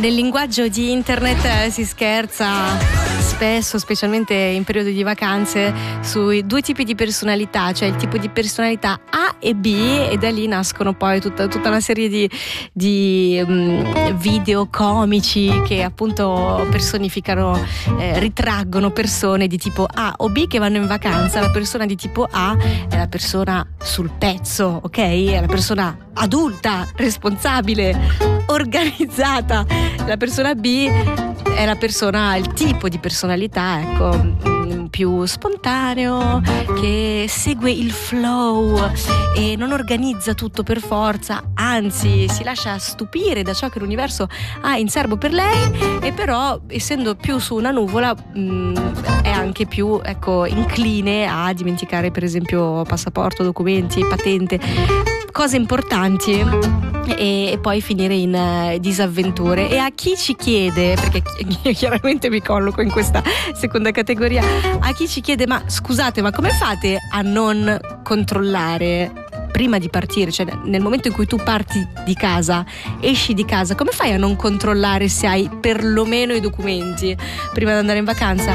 Nel linguaggio di internet si scherza spesso, specialmente in periodo di vacanze, sui due tipi di personalità, cioè il tipo di personalità A e B, e da lì nascono poi tutta una serie di video comici che appunto personificano, ritraggono persone di tipo A o B che vanno in vacanza. La persona di tipo A è la persona sul pezzo, ok? È la persona adulta, responsabile, organizzata. La persona B è la persona, il tipo di personalità, ecco, più spontaneo, che segue il flow e non organizza tutto per forza, anzi si lascia stupire da ciò che l'universo ha in serbo per lei, e però essendo più su una nuvola è anche più, ecco, incline a dimenticare per esempio passaporto, documenti, patente, cose importanti, e poi finire in disavventure. E a chi ci chiede, perché io chiaramente mi colloco in questa seconda categoria, a chi ci chiede: ma scusate, ma come fate a non controllare prima di partire, cioè nel momento in cui tu parti di casa, esci di casa, come fai a non controllare se hai perlomeno i documenti prima di andare in vacanza?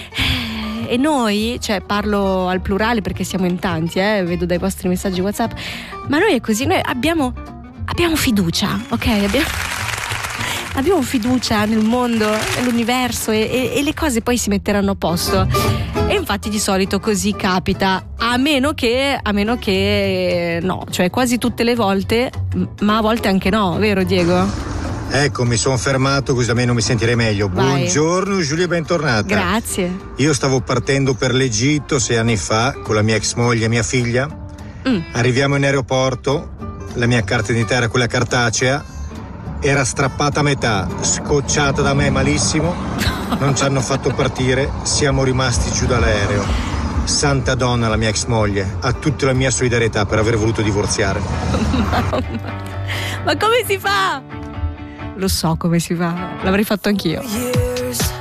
E noi, cioè parlo al plurale perché siamo in tanti, vedo dai vostri messaggi WhatsApp, ma noi è così, noi abbiamo fiducia, ok? Abbiamo fiducia nel mondo, nell'universo, e le cose poi si metteranno a posto. E infatti di solito così capita, a meno che no, cioè quasi tutte le volte, ma a volte anche no, vero Diego? Ecco, mi sono fermato così almeno mi sentirei meglio. Vai. Buongiorno Giulia, bentornata. Grazie. Io stavo partendo per l'Egitto 6 anni fa con la mia ex moglie e mia figlia. Arriviamo in aeroporto, la mia carta d'identità era quella cartacea, era strappata a metà, scocciata da me malissimo, non ci hanno fatto partire, siamo rimasti giù dall'aereo. Santa donna, la mia ex moglie, ha tutta la mia solidarietà per aver voluto divorziare. Ma come si fa? Lo so come si fa, l'avrei fatto anch'io.